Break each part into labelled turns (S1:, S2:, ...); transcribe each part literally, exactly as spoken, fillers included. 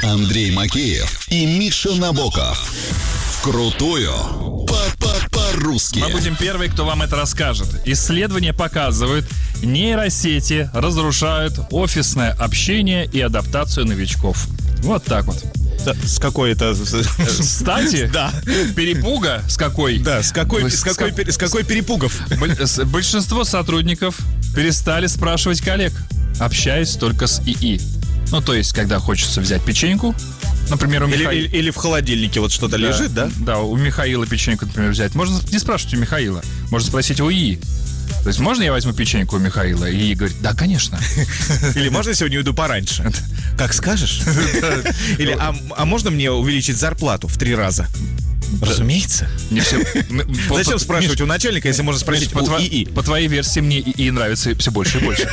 S1: Андрей Макеев и Миша Набоков. Вкрутую по-по-по-русски.
S2: Мы будем первые, кто вам это расскажет. Исследования показывают, нейросети разрушают офисное общение и адаптацию новичков. Вот так вот.
S3: С какой-то
S2: стати?
S3: Да.
S2: Перепуга? С какой?
S3: Да, с какой, с какой, с какой перепугов?
S2: Большинство сотрудников перестали спрашивать коллег, общаясь только с ИИ. Ну, то есть, когда хочется взять печеньку, например, у Михаила...
S3: Или, или в холодильнике вот что-то да, лежит, да?
S2: Да, у Михаила печеньку, например, взять. Можно не спрашивать у Михаила, можно спросить у ИИ. То есть, можно я возьму печеньку у Михаила? И ИИ говорит, да, конечно.
S3: Или можно я сегодня уйду пораньше? Как скажешь. Или, а, а можно мне увеличить зарплату в три раза? Разумеется.
S2: Не все...
S3: Зачем спрашивать Миш, у начальника, если можно спросить Миш, у по ИИ?
S2: По твоей версии мне ИИ нравится все больше и больше.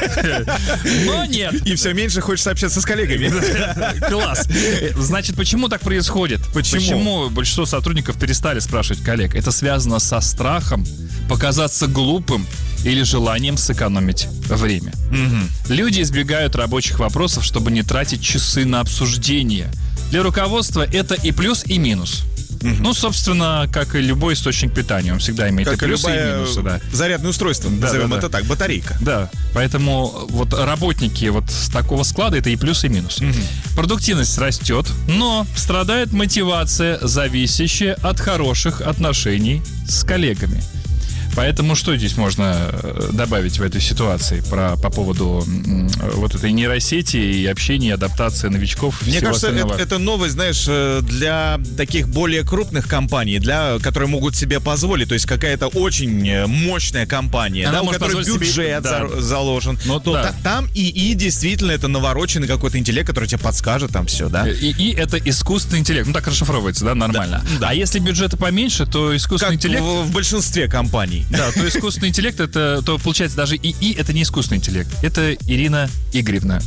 S2: Но нет.
S3: И все меньше хочется общаться с коллегами.
S2: Класс. Значит, почему так происходит?
S3: Почему?
S2: Почему большинство сотрудников перестали спрашивать коллег? Это связано со страхом показаться глупым или желанием сэкономить время. Угу. Люди избегают рабочих вопросов, чтобы не тратить часы на обсуждение. Для руководства это и плюс, и минус. Uh-huh. Ну, собственно, как и любой источник питания, он всегда имеет
S3: как
S2: и плюсы, и, и минусы, да.
S3: Зарядное устройство, да, назовем да, да. это так, батарейка.
S2: Да, поэтому вот работники вот с такого склада это и плюс, и минус. Uh-huh. Продуктивность растет, но страдает мотивация, зависящая от хороших отношений с коллегами. Поэтому что здесь можно добавить в этой ситуации про, по поводу м, вот этой нейросети и общения, и адаптации новичков?
S3: Мне кажется, это, это новость, знаешь, для таких более крупных компаний, для, которые могут себе позволить. То есть какая-то очень мощная компания, да, у которой бюджет себе... да. за, заложен. Но то, да. та, там ИИ действительно это навороченный какой-то интеллект, который тебе подскажет там все, да?
S2: ИИ это искусственный интеллект. Ну так расшифровывается, да, нормально. Да, да. А если бюджета поменьше, то искусственный
S3: как
S2: интеллект...
S3: в, в большинстве компаний.
S2: Да, то искусственный интеллект, это, то получается даже ИИ, это не искусственный интеллект, это Ирина Игоревна,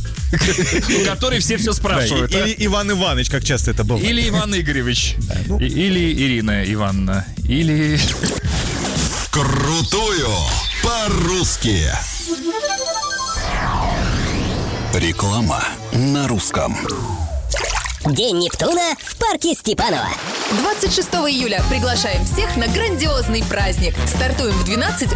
S2: у которой все все спрашивают.
S3: Или Иван Иванович, как часто это было.
S2: Или Иван Игоревич, или Ирина Ивановна, или...
S1: Крутую по-русски. Реклама на русском.
S4: День Нептуна в парке Степанова.
S5: двадцать шестого июля приглашаем всех на грандиозный праздник. Стартуем в двенадцать